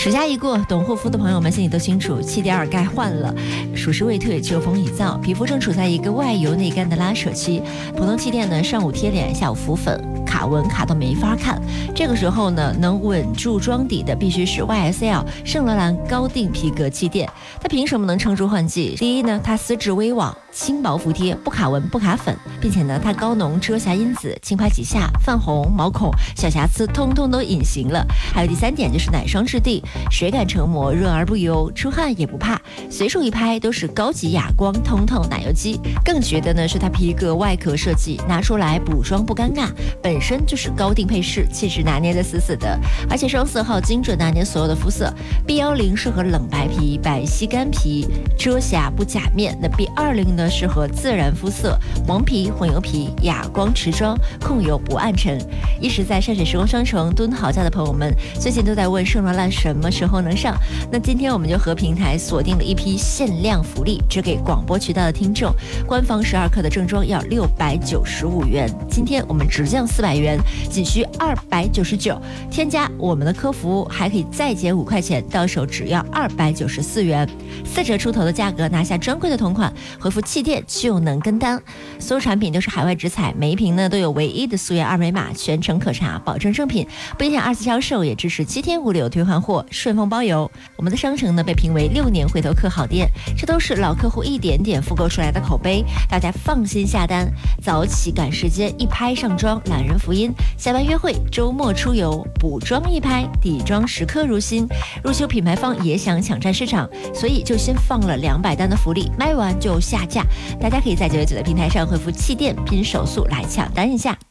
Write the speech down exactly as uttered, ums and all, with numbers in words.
暑假一过，懂护肤的朋友们心里都清楚，气垫儿该换了。暑湿未退，秋风已燥，皮肤正处在一个外油内干的拉扯期。普通气垫呢，上午贴脸，下午浮粉，卡纹卡都没法看。这个时候呢，能稳住妆底的必须是 Y S L 圣罗兰高定皮革气垫。它凭什么能撑住换季？第一呢，它丝质微网，轻薄服帖，不卡纹不卡粉，并且呢，它高浓遮瑕因子，轻拍几下，泛红、毛孔、小瑕疵通通都隐形了。还有第三点就是奶霜质地，水感成膜，润而不油，出汗也不怕，随手一拍都是高级哑光通透奶油肌。更绝的呢是它皮革外壳设计，拿出来补妆不尴尬，本身就是高定配饰，气质拿捏的死死的，而且双色号精准拿捏所有的肤色。B 一零适合冷白皮、白皙干皮，遮瑕不假面。那 B 二十呢适合自然肤色，黄皮、混油皮，哑光持妆，控油不暗沉。一时在山水时光商城蹲好价的朋友们，最近都在问圣罗兰什么时候能上。那今天我们就和平台锁定了一批限量福利，只给广播渠道的听众。官方十二克的正装要六百九十五元，今天我们直降四百元，仅需二百九十九。添加我们的客服还可以再减五块钱，到手只要二百九十四元，四折出头的价格拿下专柜的同款，回复气垫就能跟单。所有产品都是海外直采，每一瓶呢都有唯一的溯源二维码，全程可查，保证正品，不影响二次销售，也支持七天无理由退换货，顺丰包邮。我们的商城呢被评为六年回头客好店，这都是老客户一点点复购出来的口碑，大家放心下单。早起赶时间，一拍上妆，懒人福音，下班约会，周末出游，补妆一拍，底妆时刻如新。入秋品牌方也想抢占市场，所以就先放了两百单的福利，卖完就下架。大家可以在九九九的平台上回复气垫拼手速来抢单一下。